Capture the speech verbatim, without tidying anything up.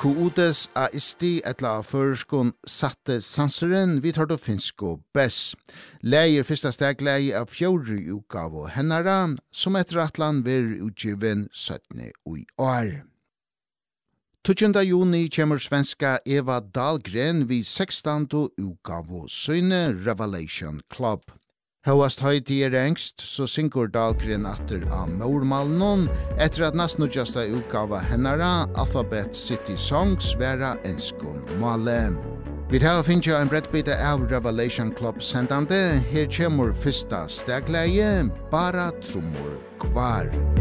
Kuodes a isti etla førskon satte sanseren vi tar då finsko bess. Leir fyrsta stegleie av fjorri utgave hennara, som etter atlan ver utgiven syttende ui år. tjuende juni kommer svenska Eva Dahlgren vid sextonte utgave syne Revelation Club. Høyast høyti er engst, så synkur Dahlgren atter av mormalnon, etter at nastnudjasta utgava hennara Alphabet City Songs vera enskon male. Vi har finnja en brettbite av Revelation Club sendande, her kjemur fyrsta stegleie, bara trummor kvar.